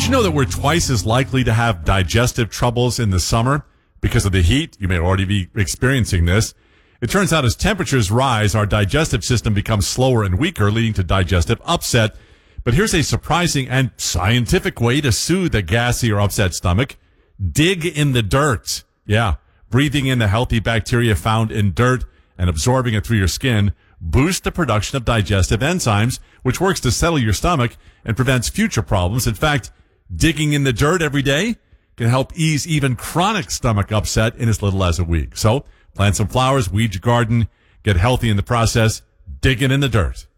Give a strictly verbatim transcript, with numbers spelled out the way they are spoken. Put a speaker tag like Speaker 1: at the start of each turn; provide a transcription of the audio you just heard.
Speaker 1: you know that we're twice as likely to have digestive troubles in the summer because of the heat? You may already be experiencing this. It turns out as temperatures rise, our digestive system becomes slower and weaker, leading to digestive upset. But here's a surprising and scientific way to soothe a gassy or upset stomach. Dig in the dirt. Yeah, breathing in the healthy bacteria found in dirt and absorbing it through your skin boosts the production of digestive enzymes, which works to settle your stomach and prevents future problems. In fact, digging in the dirt every day can help ease even chronic stomach upset in as little as a week. So plant some flowers, weed your garden, get healthy in the process, digging in the dirt.